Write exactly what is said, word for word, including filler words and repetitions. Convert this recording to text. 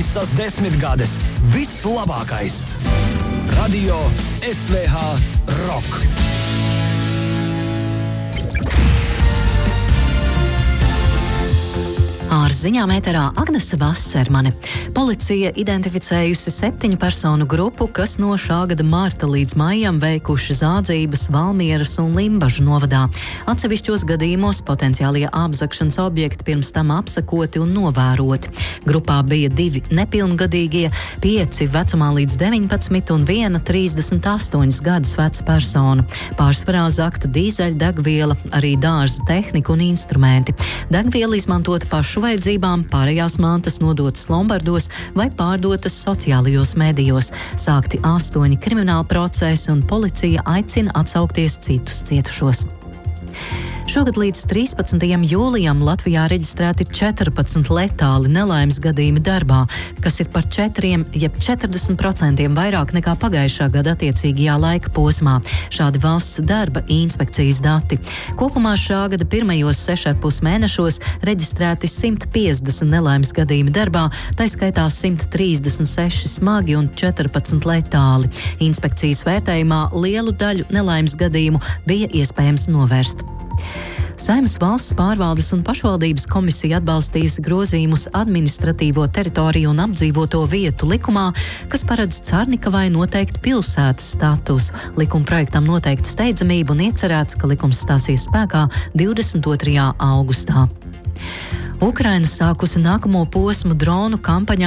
Visas desmitgades, viss labākais. Radio S V H Rock. Ar ziņām ēterā Agnese Vasermane. Policija identificējusi septiņu personu grupu, kas no šā gada marta līdz maijam veikuši zādzības Valmieras un Limbažu novadā. Atsevišķos gadījumos potenciālie apzagšanas objekti pirms tam apsakoti un novēroti. Grupā bija divi nepilngadīgie, pieci vecumā līdz deviņpadsmit un viena trīsdesmit astoņus gadus veca persona. Pārsvarā zakta dīzeļdegviela, arī dārza tehnika un instrumenti. Degviela izmantota pašu vajadzībām, pārējās mantas nodotas lombardos vai pārdotas sociālajos medijos. Sākti astoņi krimināli procesi un policija aicina atsaukties citus cietušos. Šogad līdz trīspadsmitajam jūlijam Latvijā reģistrēti četrpadsmit letāli nelaimes gadījumi darbā, kas ir par četriem jeb četrdesmit procentiem vairāk nekā pagājušā gada attiecīgajā laika posmā. Šādi valsts darba inspekcijas dati. Kopumā šā gada pirmajos sešarpus mēnešos reģistrēti simt piecdesmit nelaimes gadījumi darbā, tai skaitā simt trīsdesmit seši smagi un četrpadsmit letāli. Inspekcijas vērtējumā lielu daļu nelaimes gadījumu bija iespējams novērst. Saeimas valsts pārvaldes un pašvaldības komisija atbalstījusi grozījumus administratīvo teritoriju un apdzīvoto vietu likumā, kas paredz Carnikavai noteikt pilsētas statusu. Likuma projektam noteikti steidzamība un iecerēts, ka likums stāsies spēkā divdesmit otrajā augustā. Ukraina sākusi nākamo posmu dronu kampaņā